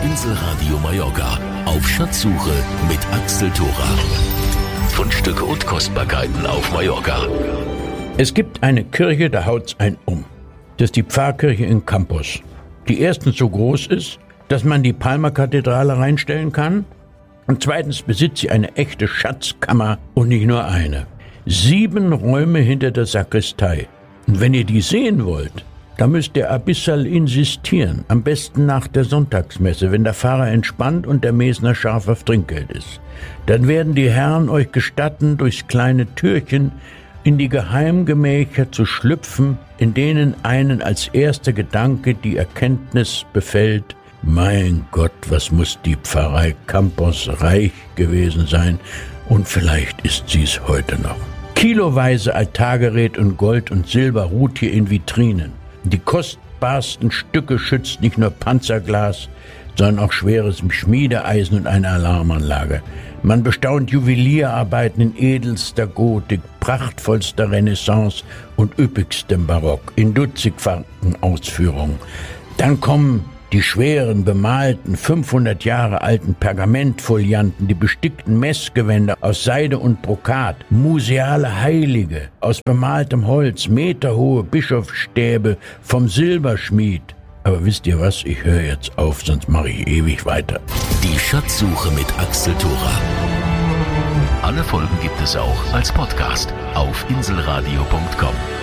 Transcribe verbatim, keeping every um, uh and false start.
Inselradio Mallorca auf Schatzsuche mit Axel Thora. Fundstücke und Kostbarkeiten auf Mallorca. Es gibt eine Kirche, da haut's einen um. Das ist die Pfarrkirche in Campos, die erstens so groß ist, dass man die Palmerkathedrale reinstellen kann, und zweitens besitzt sie eine echte Schatzkammer und nicht nur eine. Sieben Räume hinter der Sakristei. Und wenn ihr die sehen wollt, da müsst ihr ein bisschen insistieren. Am besten nach der Sonntagsmesse, wenn der Pfarrer entspannt und der Mesner scharf auf Trinkgeld ist. Dann werden die Herren euch gestatten, durchs kleine Türchen in die Geheimgemächer zu schlüpfen, in denen einen als erster Gedanke die Erkenntnis befällt: Mein Gott, was muss die Pfarrei Campos reich gewesen sein, und vielleicht ist sie es heute noch. Kiloweise Altargerät und Gold und Silber ruht hier in Vitrinen. Die kostbarsten Stücke schützt nicht nur Panzerglas, sondern auch schweres Schmiedeeisen und eine Alarmanlage. Man bestaunt Juwelierarbeiten in edelster Gotik, prachtvollster Renaissance und üppigstem Barock in dutzigfachen Ausführungen. Dann kommen die schweren, bemalten, fünfhundert Jahre alten Pergamentfolianten, die bestickten Messgewänder aus Seide und Brokat, museale Heilige aus bemaltem Holz, meterhohe Bischofsstäbe vom Silberschmied. Aber wisst ihr was? Ich höre jetzt auf, sonst mache ich ewig weiter. Die Schatzsuche mit Axel Thora. Alle Folgen gibt es auch als Podcast auf inselradio punkt com.